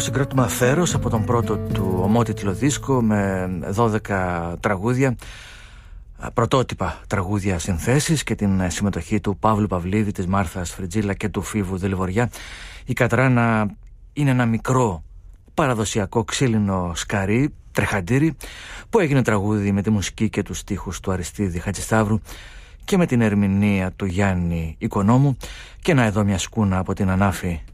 συγκρότημα Φέρος από τον πρώτο του ομότιτλο δίσκο με 12 τραγούδια, πρωτότυπα τραγούδια συνθέσεις και την συμμετοχή του Παύλου Παυλίδη, της Μάρθας Φριτζίλα και του Φίβου Δελιβοριά. Η Κατράνα είναι ένα μικρό παραδοσιακό ξύλινο σκαρί, τρεχαντήρι, που έγινε τραγούδι με τη μουσική και τους στίχους του Αριστίδη Χατζησταύρου και με την ερμηνεία του Γιάννη Οικονόμου. Και να εδώ μια σκούνα από την Ανάφη